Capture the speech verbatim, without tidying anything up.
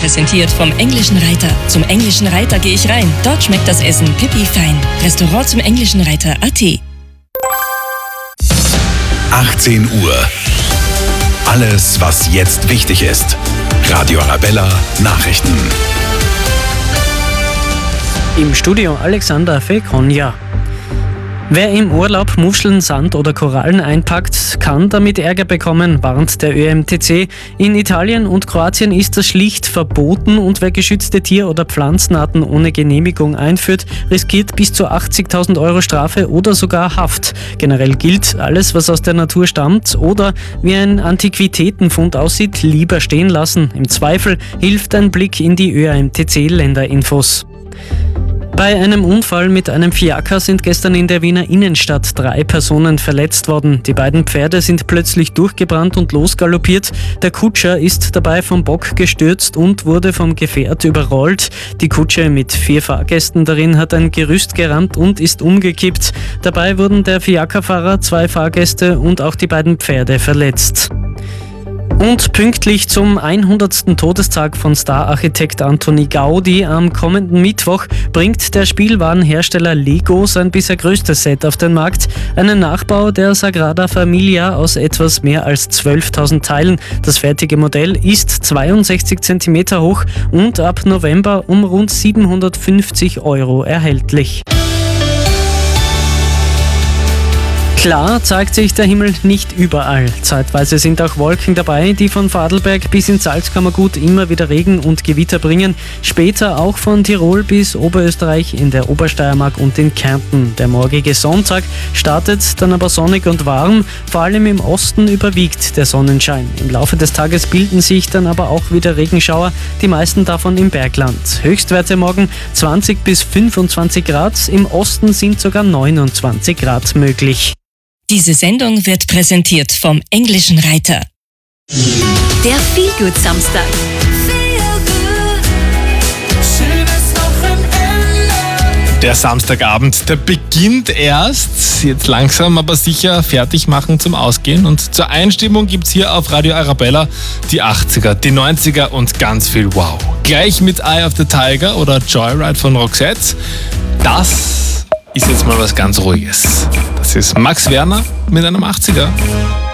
präsentiert vom Englischen Reiter. Zum Englischen Reiter gehe ich rein. Dort schmeckt das Essen pipi fein. Restaurant zum Englischen Reiter Punkt a t. achtzehn Uhr. Alles, was jetzt wichtig ist. Radio Arabella Nachrichten. Im Studio Alexander Fekonja. Wer im Urlaub Muscheln, Sand oder Korallen einpackt, kann damit Ärger bekommen, warnt der Ö M T C. In Italien und Kroatien ist das schlicht verboten und wer geschützte Tier- oder Pflanzenarten ohne Genehmigung einführt, riskiert bis zu achtzigtausend Euro Strafe oder sogar Haft. Generell gilt, alles, was aus der Natur stammt oder wie ein Antiquitätenfund aussieht, lieber stehen lassen. Im Zweifel hilft ein Blick in die Ö M T C-Länderinfos. Bei einem Unfall mit einem Fiaker sind gestern in der Wiener Innenstadt drei Personen verletzt worden. Die beiden Pferde sind plötzlich durchgebrannt und losgaloppiert. Der Kutscher ist dabei vom Bock gestürzt und wurde vom Gefährt überrollt. Die Kutsche mit vier Fahrgästen darin hat ein Gerüst gerammt und ist umgekippt. Dabei wurden der Fiakerfahrer, zwei Fahrgäste und auch die beiden Pferde verletzt. Und pünktlich zum hundertsten Todestag von Star-Architekt Antoni Gaudi am kommenden Mittwoch bringt der Spielwarenhersteller Lego sein bisher größtes Set auf den Markt. Einen Nachbau der Sagrada Familia aus etwas mehr als zwölftausend Teilen. Das fertige Modell ist zweiundsechzig Zentimeter hoch und ab November um rund siebenhundertfünfzig Euro erhältlich. Klar zeigt sich der Himmel nicht überall. Zeitweise sind auch Wolken dabei, die von Vorarlberg bis ins Salzkammergut immer wieder Regen und Gewitter bringen. Später auch von Tirol bis Oberösterreich, in der Obersteiermark und in Kärnten. Der morgige Sonntag startet dann aber sonnig und warm. Vor allem im Osten überwiegt der Sonnenschein. Im Laufe des Tages bilden sich dann aber auch wieder Regenschauer, die meisten davon im Bergland. Höchstwerte morgen zwanzig bis fünfundzwanzig Grad. Im Osten sind sogar neunundzwanzig Grad möglich. Diese Sendung wird präsentiert vom Englischen Reiter. Der Feelgood Samstag. Der Samstagabend, der beginnt erst, jetzt langsam aber sicher fertig machen zum Ausgehen. Und zur Einstimmung gibt's hier auf Radio Arabella die achtziger, die neunziger und ganz viel Wow. Gleich mit Eye of the Tiger oder Joyride von Roxette. Das ist jetzt mal was ganz Ruhiges. Das ist Max Werner mit einem achtziger.